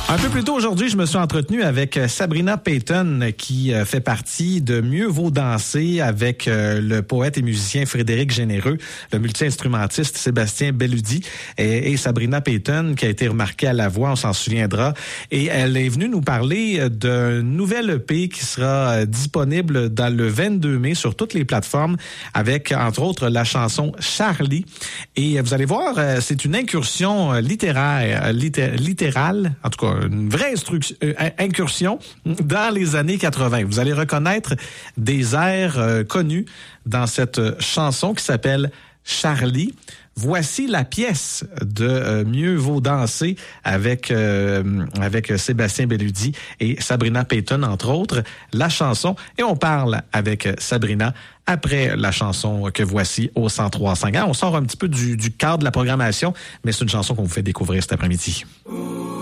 Un peu plus tôt aujourd'hui, je me suis entretenu avec Sabrina Payton qui fait partie de Mieux vaut danser avec le poète et musicien Frédéric Généreux, le multi-instrumentiste Sébastien Belludi et Sabrina Payton qui a été remarquée à la voix, on s'en souviendra. Et elle est venue nous parler d'un nouvel EP qui sera disponible dans le 22 mai sur toutes les plateformes avec, entre autres, la chanson Charlie. Et vous allez voir, c'est une incursion littérale, en tout cas, une vraie incursion dans les années 80. Vous allez reconnaître des airs connus dans cette chanson qui s'appelle Charlie. Voici la pièce de Mieux vaut danser avec Sébastien Belludi et Sabrina Payton, entre autres, la chanson. Et on parle avec Sabrina après la chanson que voici au 103.5. On sort un petit peu du cadre de la programmation, mais c'est une chanson qu'on vous fait découvrir cet après-midi.